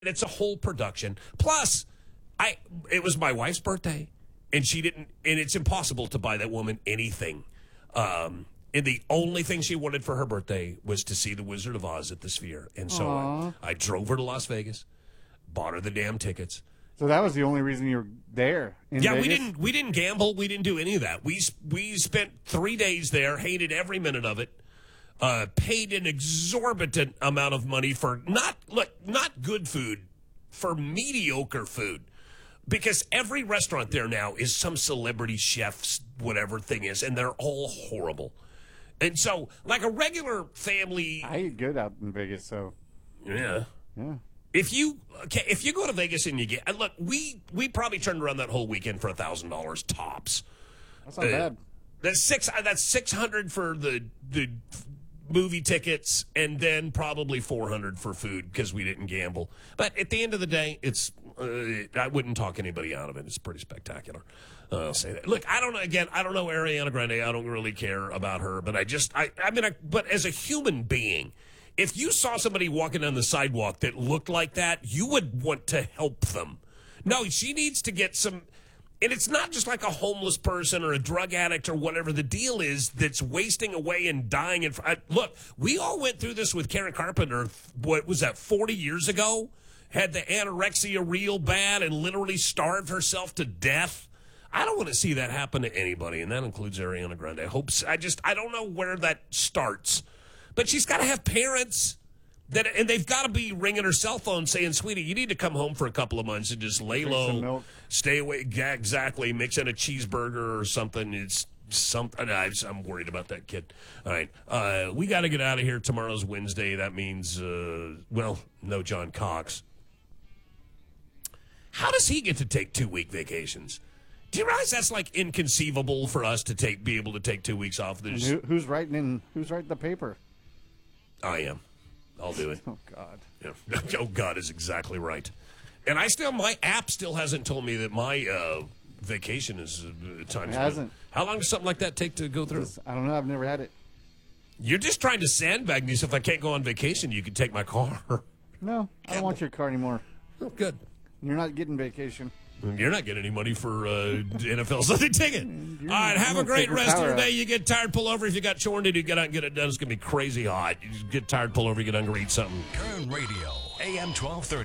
It's a whole production. Plus, it was my wife's birthday, and she didn't. And it's impossible to buy that woman anything. And the only thing she wanted for her birthday was to see the Wizard of Oz at the Sphere. And so I drove her to Las Vegas, bought her the damn tickets. So that was the only reason you were there. Yeah, Vegas? we didn't gamble. We didn't do any of that. We spent 3 days there, hated every minute of it. Paid an exorbitant amount of money for not good food, for mediocre food. Because every restaurant there now is some celebrity chef's whatever thing is, and they're all horrible. And so, like a regular family... I eat good out in Vegas, so... Yeah. Yeah. If you go to Vegas and you get... Look, we probably turned around that whole weekend for $1,000 tops. That's not bad. That's $600 for the movie tickets, and then probably $400 for food because we didn't gamble. But at the end of the day, it's I wouldn't talk anybody out of it. It's pretty spectacular. I'll say that. Look, I don't know Ariana Grande. I don't really care about her, but but as a human being, if you saw somebody walking down the sidewalk that looked like that, you would want to help them. No, she needs to get some. And it's not just like a homeless person or a drug addict or whatever the deal is that's wasting away and dying. Look, we all went through this with Karen Carpenter, what was that, 40 years ago? Had the anorexia real bad and literally starved herself to death. I don't want to see that happen to anybody, and that includes Ariana Grande. I don't know where that starts. But she's got to have parents. And they've got to be ringing her cell phone saying, sweetie, you need to come home for a couple of months and just lay low, stay away. Yeah, exactly. Mix in a cheeseburger or something. It's something. I'm worried about that kid. All right. We got to get out of here. Tomorrow's Wednesday. That means, no John Cox. How does he get to take 2-week vacations? Do you realize that's like inconceivable for us to be able to take 2 weeks off? Who's writing the paper? I am. I'll do it. Oh, God. Yeah. Oh, God is exactly right. And my app still hasn't told me that my vacation is time. It hasn't. How long does something like that take to go through? I don't know. I've never had it. You're just trying to sandbag me, so if I can't go on vacation, you can take my car. No, I don't want your car anymore. Oh, good. You're not getting vacation. You're not getting any money for NFL Sunday ticket. All right, have a great rest of your day. You get tired, pull over. If you got chores to do, get out and get it done. It's going to be crazy hot. You get tired, pull over, get hungry, eat something. Kern Radio, AM 1230,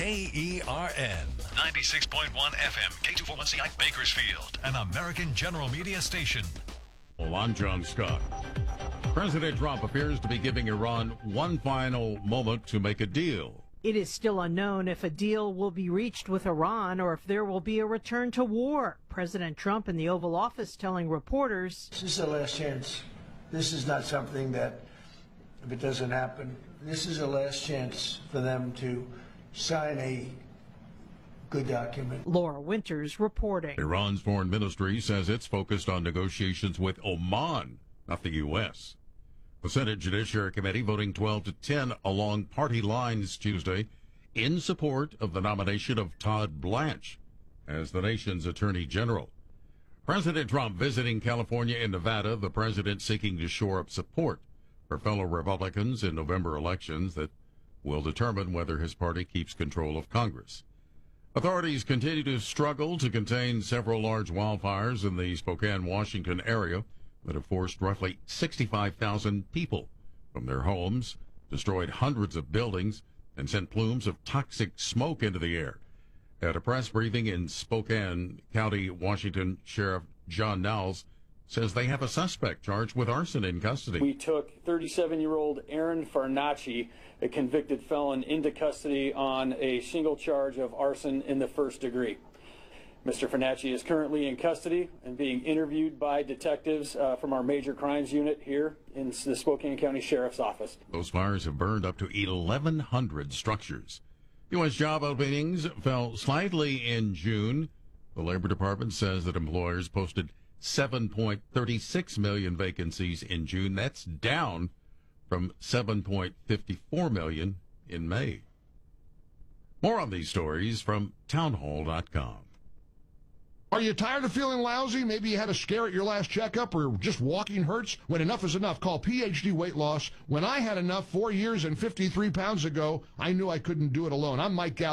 KERN. 96.1 FM, K241CI Bakersfield, an American General Media station. Well, I'm John Scott. President Trump appears to be giving Iran one final moment to make a deal. It is still unknown if a deal will be reached with Iran or if there will be a return to war. President Trump in the Oval Office telling reporters, "This is the last chance. This is not something that, if it doesn't happen, this is the last chance for them to sign a good document." Laura Winters reporting. Iran's foreign ministry says it's focused on negotiations with Oman, not the U.S. The Senate Judiciary Committee voting 12-10 along party lines Tuesday in support of the nomination of Todd Blanche as the nation's Attorney General. President Trump visiting California and Nevada, the president seeking to shore up support for fellow Republicans in November elections that will determine whether his party keeps control of Congress. Authorities continue to struggle to contain several large wildfires in the Spokane, Washington area that have forced roughly 65,000 people from their homes, destroyed hundreds of buildings, and sent plumes of toxic smoke into the air. At a press briefing in Spokane County, Washington, Sheriff John Niles says they have a suspect charged with arson in custody. We took 37-year-old Aaron Farnacci, a convicted felon, into custody on a single charge of arson in the first degree. Mr. Farnacci is currently in custody and being interviewed by detectives from our major crimes unit here in the Spokane County Sheriff's Office. Those fires have burned up to 1,100 structures. U.S. job openings fell slightly in June. The Labor Department says that employers posted 7.36 million vacancies in June. That's down from 7.54 million in May. More on these stories from townhall.com. Are you tired of feeling lousy? Maybe you had a scare at your last checkup or just walking hurts? When enough is enough, call PhD Weight Loss. When I had enough 4 years and 53 pounds ago, I knew I couldn't do it alone. I'm Mike Gallagher.